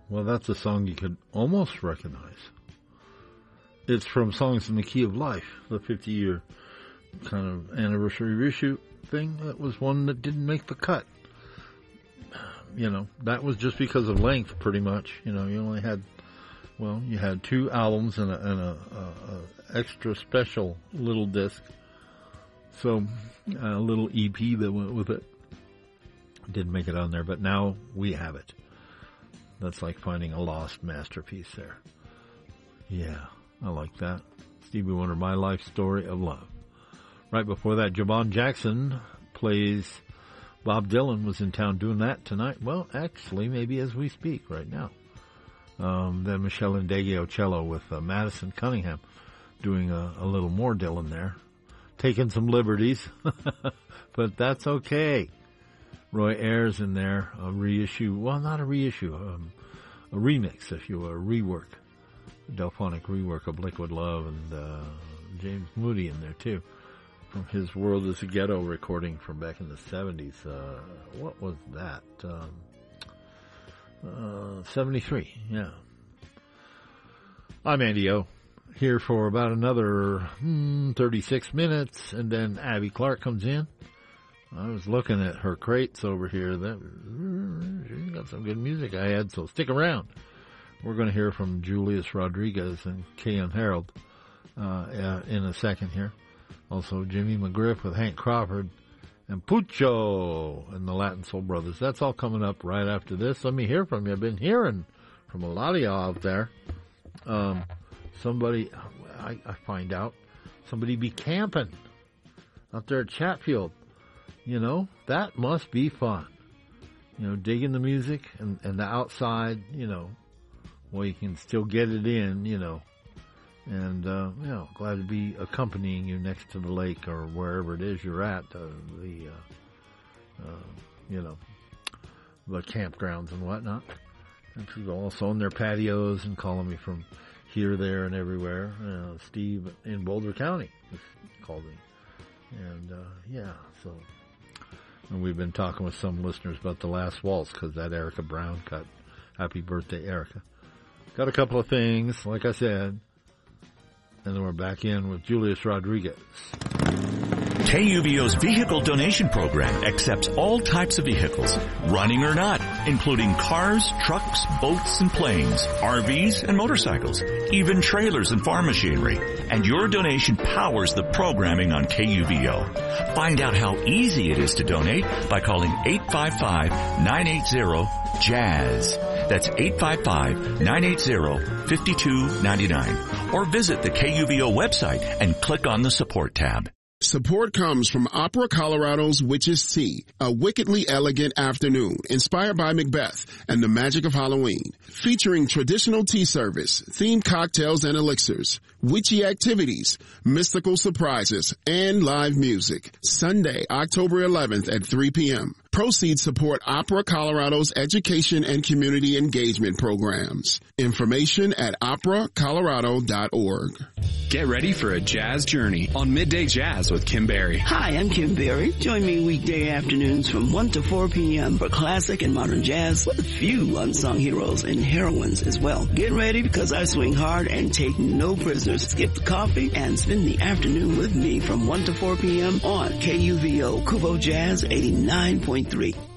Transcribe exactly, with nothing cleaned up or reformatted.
well, that's a song you could almost recognize. It's from Songs in the Key of Life, the fifty-year kind of anniversary reissue thing. That was one that didn't make the cut. You know, that was just because of length, pretty much. You know, you only had, well, you had two albums and a, and a, a, a extra special little disc. So, a little E P that went with it. Didn't make it on there, but now we have it. That's like finding a lost masterpiece there. Yeah, I like that. Stevie Wonder, My Life Story of Love. Right before that, Javon Jackson plays Bob Dylan. Was in town doing that tonight. Well, actually, maybe as we speak right now. Um, then Michelle Indegio cello with uh, Madison Cunningham doing a, a little more Dylan there. Taking some liberties, but that's okay. Roy Ayers in there, a reissue, well, not a reissue, um, a remix, if you will, a rework, a Delphonic rework of Liquid Love, and uh, James Moody in there too, from his World is a Ghetto recording from back in the seventies. Uh, what was that? Um, uh, seventy-three, yeah. I'm Andy O, here for about another hmm, thirty-six minutes, and then Abby Clark comes in. I was looking at her crates over here. That she's got some good music I had, so stick around. We're going to hear from Julius Rodriguez and Keyon Harold uh, in a second here. Also, Jimmy McGriff with Hank Crawford and Pucho and the Latin Soul Brothers. That's all coming up right after this. Let me hear from you. I've been hearing from a lot of y'all out there. Um, somebody, I, I find out, somebody be camping out there at Chatfield. You know, that must be fun. You know, digging the music and, and the outside, you know, well, you can still get it in, you know. And, uh, you know, glad to be accompanying you next to the lake or wherever it is you're at, uh, the, uh, uh, you know, the campgrounds and whatnot. And people also on their patios and calling me from here, there, and everywhere. Uh, Steve in Boulder County called me. And, uh, yeah, so... And we've been talking with some listeners about The Last Waltz because that Erica Brown cut. Happy birthday, Erica. Got a couple of things, like I said. And then we're back in with Julius Rodriguez. K U V O's vehicle donation program accepts all types of vehicles, running or not, including cars, trucks, boats, and planes, R Vs, and motorcycles, even trailers and farm machinery. And your donation powers the programming on K U V O. Find out how easy it is to donate by calling eight five five, nine eight zero, JAZZ. That's eight five five, nine eight zero, five two nine nine. Or visit the K U V O website and click on the support tab. Support comes from Opera Colorado's Witch's Tea, a wickedly elegant afternoon inspired by Macbeth and the magic of Halloween, featuring traditional tea service, themed cocktails and elixirs, witchy activities, mystical surprises, and live music. Sunday, October eleventh at three p.m. Proceeds support Opera Colorado's education and community engagement programs. Information at opera colorado dot org. Get ready for a jazz journey on Midday Jazz with Kim Berry. Hi, I'm Kim Berry. Join me weekday afternoons from one to four p.m. for classic and modern jazz with a few unsung heroes and heroines as well. Get ready because I swing hard and take no prisoners. Skip the coffee and spend the afternoon with me from one to four p.m. on K U V O Kubo Jazz eighty-nine point three.